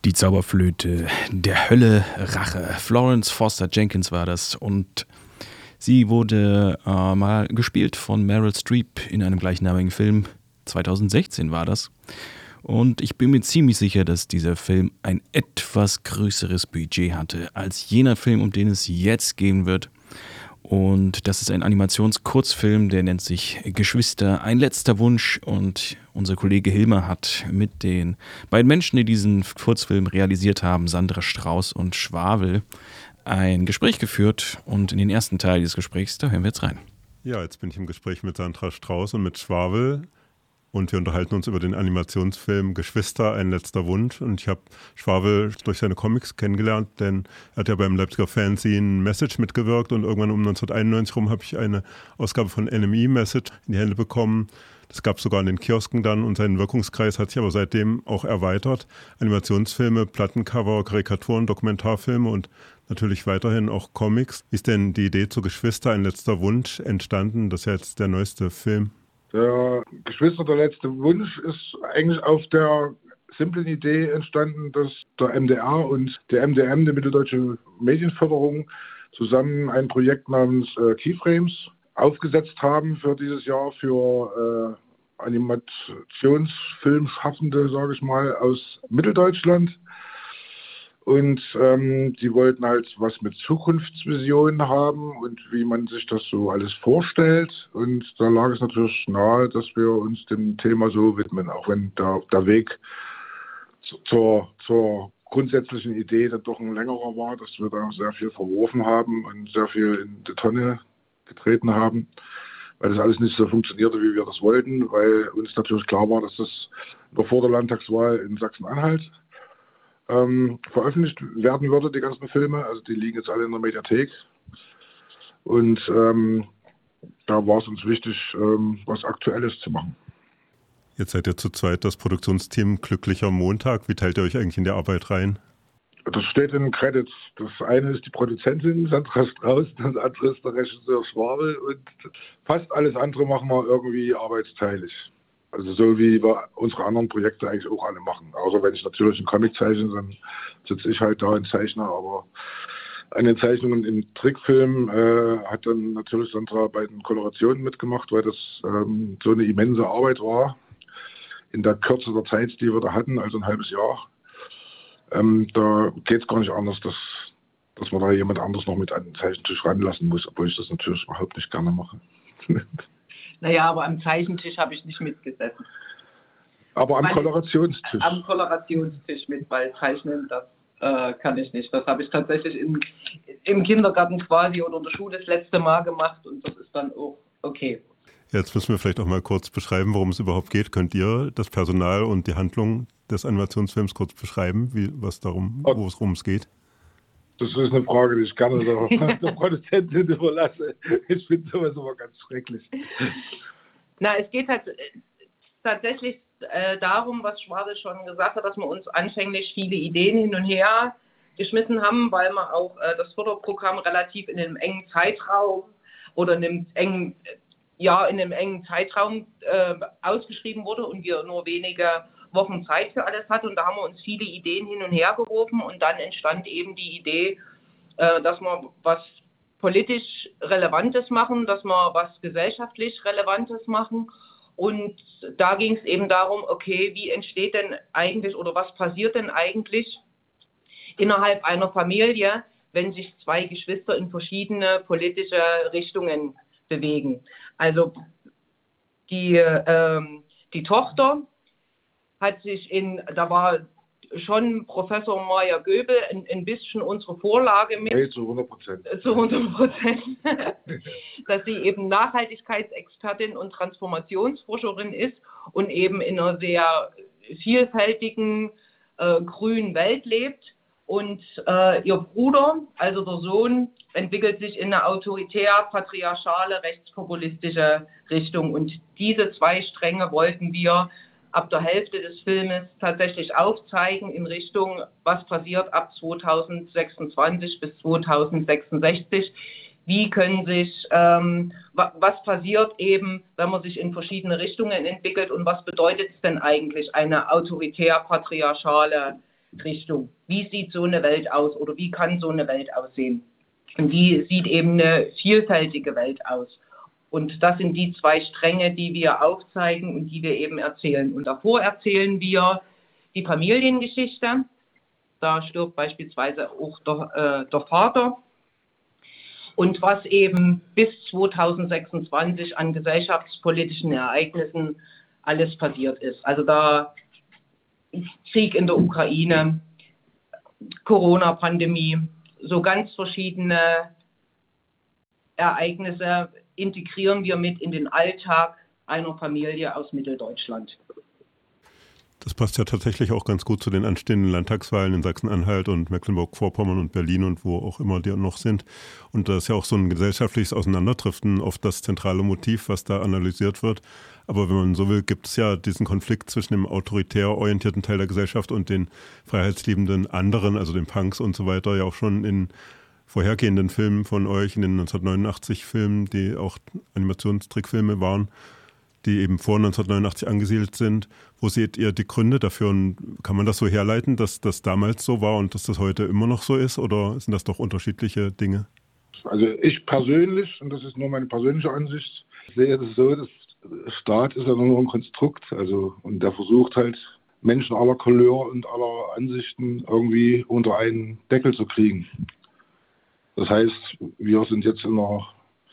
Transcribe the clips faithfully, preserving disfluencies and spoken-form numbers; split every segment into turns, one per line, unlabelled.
Die Zauberflöte der Hölle Rache. Florence Foster Jenkins war das und sie wurde äh, mal gespielt von Meryl Streep in einem gleichnamigen Film. zweitausendsechzehn war das. Und ich bin mir ziemlich sicher, dass dieser Film ein etwas größeres Budget hatte als jener Film, um den es jetzt gehen wird. Und das ist ein Animationskurzfilm, der nennt sich Geschwister, ein letzter Wunsch. Und unser Kollege Hilmer hat mit den beiden Menschen, die diesen Kurzfilm realisiert haben, Sandra Strauß und Schwawel, ein Gespräch geführt. Und in den ersten Teil dieses Gesprächs, da hören wir jetzt rein.
Ja, jetzt bin ich im Gespräch mit Sandra Strauß und mit Schwawel. Und wir unterhalten uns über den Animationsfilm Geschwister, ein letzter Wunsch. Und ich habe Schwawel durch seine Comics kennengelernt, denn er hat ja beim Leipziger Fanzine Message mitgewirkt. Und irgendwann um neunzehnhunderteinundneunzig rum habe ich eine Ausgabe von N M E Message in die Hände bekommen. Das gab es sogar in den Kiosken dann und sein Wirkungskreis hat sich aber seitdem auch erweitert. Animationsfilme, Plattencover, Karikaturen, Dokumentarfilme und natürlich weiterhin auch Comics. Wie ist denn die Idee zu Geschwister, ein letzter Wunsch entstanden? Das ist ja jetzt der neueste Film.
Der Geschwister, der letzte Wunsch ist eigentlich auf der simplen Idee entstanden, dass der M D R und der M D M, die Mitteldeutsche Medienförderung, zusammen ein Projekt namens äh, Keyframes aufgesetzt haben für dieses Jahr für äh, Animationsfilmschaffende, sage ich mal, aus Mitteldeutschland. Und ähm, die wollten halt was mit Zukunftsvisionen haben und wie man sich das so alles vorstellt. Und da lag es natürlich nahe, dass wir uns dem Thema so widmen, auch wenn der, der Weg zu, zur, zur grundsätzlichen Idee dann doch ein längerer war, dass wir da sehr viel verworfen haben und sehr viel in die Tonne getreten haben, weil das alles nicht so funktionierte, wie wir das wollten, weil uns natürlich klar war, dass das noch vor der Landtagswahl in Sachsen-Anhalt Ähm, veröffentlicht werden würde, die ganzen Filme. Also die liegen jetzt alle in der Mediathek. Und ähm, da war es uns wichtig, ähm, was Aktuelles zu machen.
Jetzt seid ihr zu zweit das Produktionsteam Glücklicher Montag. Wie teilt ihr euch eigentlich in der Arbeit rein?
Das steht in den Credits. Das eine ist die Produzentin, Sandra Strauß, das andere ist der Regisseur Schwawel und fast alles andere machen wir irgendwie arbeitsteilig. Also so wie wir unsere anderen Projekte eigentlich auch alle machen. Außer wenn ich natürlich einen Comic zeichne, dann sitze ich halt da und zeichne. Aber an den Zeichnungen im Trickfilm äh, hat dann natürlich Sandra bei den Kolorationen mitgemacht, weil das ähm, so eine immense Arbeit war. In der Kürze der Zeit, die wir da hatten, also ein halbes Jahr. Ähm, da geht es gar nicht anders, dass, dass man da jemand anderes noch mit an den Zeichentisch ranlassen muss, obwohl ich das natürlich überhaupt nicht gerne mache.
Naja, aber am Zeichentisch habe ich nicht mitgesessen.
Aber am
Weil
Kolorationstisch?
Am Kolorationstisch mit, weil Zeichnen, das äh, kann ich nicht. Das habe ich tatsächlich im, im Kindergarten quasi oder in der Schule das letzte Mal gemacht und das ist dann auch okay.
Jetzt müssen wir vielleicht auch mal kurz beschreiben, worum es überhaupt geht. Könnt ihr das Personal und die Handlung des Animationsfilms kurz beschreiben, wie, was darum,
okay.
worum es geht?
Das ist eine Frage, die ich gerne der, der Produzentin überlasse. Ich finde sowas aber ganz schrecklich.
Na, es geht halt tatsächlich äh, darum, was Schwade schon gesagt hat, dass wir uns anfänglich viele Ideen hin und her geschmissen haben, weil wir auch äh, das Förderprogramm relativ in einem engen Zeitraum oder in einem engen, ja, in einem engen Zeitraum äh, ausgeschrieben wurde und wir nur wenige Wochen Zeit für alles hat und da haben wir uns viele Ideen hin und her geworfen und dann entstand eben die Idee, äh, dass wir was politisch Relevantes machen, dass wir was gesellschaftlich Relevantes machen und da ging es eben darum, okay, wie entsteht denn eigentlich oder was passiert denn eigentlich innerhalb einer Familie, wenn sich zwei Geschwister in verschiedene politische Richtungen bewegen. Also die, ähm, die Tochter hat sich in, da war schon Professor Maja Göbel ein, ein bisschen unsere Vorlage mit.
Nee, zu hundert Prozent.
Zu hundert Prozent. Dass sie eben Nachhaltigkeitsexpertin und Transformationsforscherin ist und eben in einer sehr vielfältigen äh, grünen Welt lebt. Und äh, ihr Bruder, also der Sohn, entwickelt sich in eine autoritär, patriarchale, rechtspopulistische Richtung. Und diese zwei Stränge wollten wir ab der Hälfte des Filmes tatsächlich aufzeigen in Richtung, was passiert ab zweitausendsechsundzwanzig bis zweitausendsechsundsechzig. Wie können sich, ähm, was passiert eben, wenn man sich in verschiedene Richtungen entwickelt und was bedeutet es denn eigentlich, eine autoritär-patriarchale Richtung. Wie sieht so eine Welt aus oder wie kann so eine Welt aussehen? Und die sieht eben eine vielfältige Welt aus. Und das sind die zwei Stränge, die wir aufzeigen und die wir eben erzählen. Und davor erzählen wir die Familiengeschichte. Da stirbt beispielsweise auch der, äh, der Vater. Und was eben bis zweitausendsechsundzwanzig an gesellschaftspolitischen Ereignissen alles passiert ist. Also da Krieg in der Ukraine, Corona-Pandemie, so ganz verschiedene Ereignisse integrieren wir mit in den Alltag einer Familie aus Mitteldeutschland.
Das passt ja tatsächlich auch ganz gut zu den anstehenden Landtagswahlen in Sachsen-Anhalt und Mecklenburg-Vorpommern und Berlin und wo auch immer die noch sind. Und da ist ja auch so ein gesellschaftliches Auseinanderdriften oft das zentrale Motiv, was da analysiert wird. Aber wenn man so will, gibt es ja diesen Konflikt zwischen dem autoritär orientierten Teil der Gesellschaft und den freiheitsliebenden anderen, also den Punks und so weiter, ja auch schon in vorhergehenden Filmen von euch, in den neunzehnhundertneunundachtzig-Filmen, die auch Animationstrickfilme waren, die eben vor neunzehnhundertneunundachtzig angesiedelt sind. Wo seht ihr die Gründe dafür? Und kann man das so herleiten, dass das damals so war und dass das heute immer noch so ist? Oder sind das doch unterschiedliche Dinge?
Also ich persönlich, und das ist nur meine persönliche Ansicht, sehe das so, dass Staat ist ja nur ein Konstrukt. Also, und der versucht halt, Menschen aller Couleur und aller Ansichten irgendwie unter einen Deckel zu kriegen. Das heißt, wir sind jetzt in einer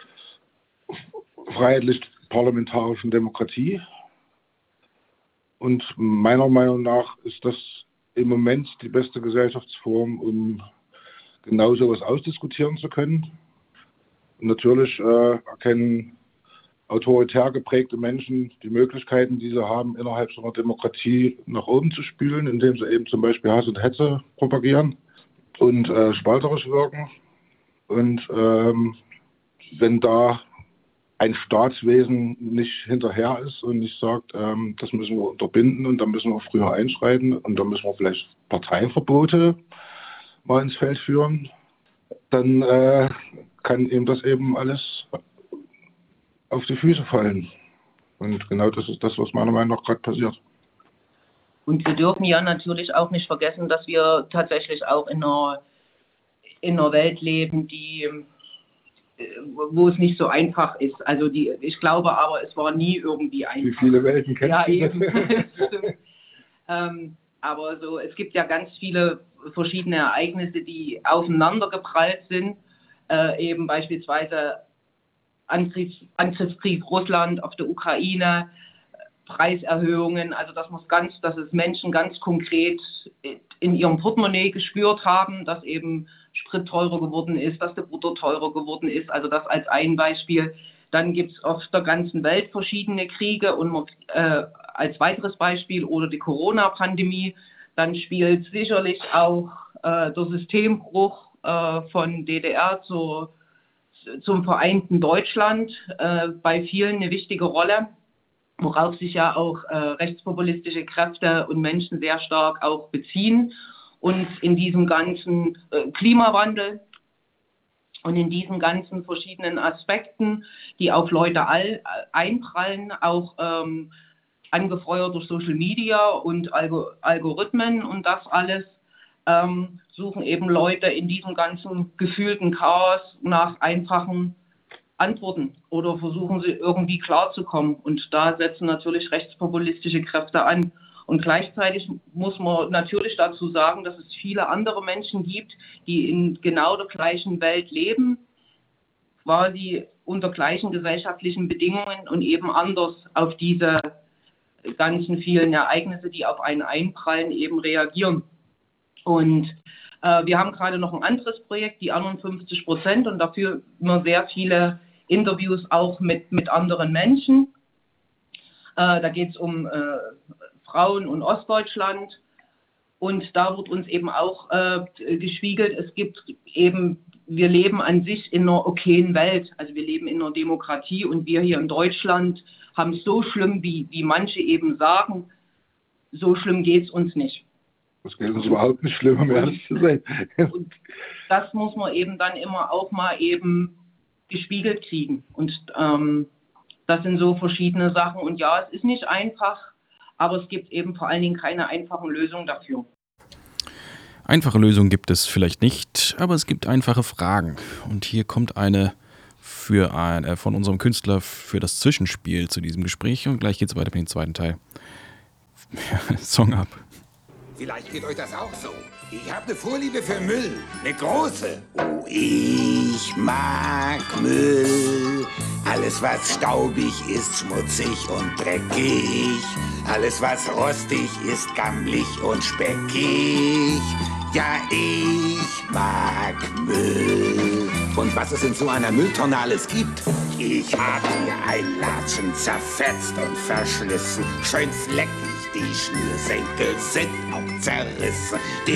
freiheitlich-parlamentarischen Demokratie. Und meiner Meinung nach ist das im Moment die beste Gesellschaftsform, um genau sowas ausdiskutieren zu können. Und natürlich äh, erkennen autoritär geprägte Menschen die Möglichkeiten, die sie haben, innerhalb so einer Demokratie nach oben zu spülen, indem sie eben zum Beispiel Hass und Hetze propagieren und äh, spalterisch wirken. Und ähm, wenn da ein Staatswesen nicht hinterher ist und nicht sagt, ähm, das müssen wir unterbinden und dann müssen wir früher einschreiten und dann müssen wir vielleicht Parteiverbote mal ins Feld führen, dann äh, kann ihm das eben alles auf die Füße fallen. Und genau das ist das, was meiner Meinung nach gerade passiert.
Und wir dürfen ja natürlich auch nicht vergessen, dass wir tatsächlich auch in einer, in einer Welt leben, die wo es nicht so einfach ist. Also die, ich glaube aber, es war nie irgendwie einfach.
Wie viele Welten kennst
ja,
du?
Eben. ähm, aber so, es gibt ja ganz viele verschiedene Ereignisse, die aufeinandergeprallt sind. Äh, eben beispielsweise Angriffs, Angriffskrieg Russland auf der Ukraine, Preiserhöhungen, also dass man ganz, dass es Menschen ganz konkret in ihrem Portemonnaie gespürt haben, dass eben Sprit teurer geworden ist, dass der Butter teurer geworden ist, also das als ein Beispiel. Dann gibt es auf der ganzen Welt verschiedene Kriege und äh, als weiteres Beispiel oder die Corona-Pandemie. Dann spielt sicherlich auch äh, der Systembruch äh, von D D R zur, zum vereinten Deutschland äh, bei vielen eine wichtige Rolle, worauf sich ja auch äh, rechtspopulistische Kräfte und Menschen sehr stark auch beziehen. Und in diesem ganzen äh, Klimawandel und in diesen ganzen verschiedenen Aspekten, die auf Leute all, einprallen, auch ähm, angefeuert durch Social Media und Algo- Algorithmen und das alles, ähm, suchen eben Leute in diesem ganzen gefühlten Chaos nach einfachen Antworten oder versuchen sie irgendwie klarzukommen. Und da setzen natürlich rechtspopulistische Kräfte an. Und gleichzeitig muss man natürlich dazu sagen, dass es viele andere Menschen gibt, die in genau der gleichen Welt leben, quasi unter gleichen gesellschaftlichen Bedingungen und eben anders auf diese ganzen vielen Ereignisse, die auf einen einprallen, eben reagieren. Und äh, wir haben gerade noch ein anderes Projekt, die anderen fünfzig Prozent, und dafür immer sehr viele Interviews auch mit, mit anderen Menschen. Äh, da geht es um äh, Frauen und Ostdeutschland. Und da wird uns eben auch äh, gespiegelt, es gibt eben, wir leben an sich in einer okayen Welt. Also wir leben in einer Demokratie und wir hier in Deutschland haben es so schlimm, wie, wie manche eben sagen, so schlimm geht es uns nicht.
Das geht uns überhaupt nicht schlimm, um ehrlich zu sein.
Und das muss man eben dann immer auch mal eben gespiegelt kriegen. Und ähm, das sind so verschiedene Sachen. Und ja, es ist nicht einfach, aber es gibt eben vor allen Dingen keine einfachen Lösungen dafür.
Einfache Lösungen gibt es vielleicht nicht, aber es gibt einfache Fragen. Und hier kommt eine für ein, äh, von unserem Künstler für das Zwischenspiel zu diesem Gespräch. Und gleich geht es weiter mit dem zweiten Teil. Song ab.
Vielleicht geht euch das auch so. Ich habe eine Vorliebe für Müll, eine große. Oh, ich mag Müll. Alles, was staubig ist, schmutzig und dreckig. Alles, was rostig ist, gammelig und speckig. Ja, ich mag Müll. Und was es in so einer Mülltonne alles gibt. Ich hab mir ein Latschen zerfetzt und verschlissen. Schön fleckig, die Schnürsenkel sind auch zerrissen. Die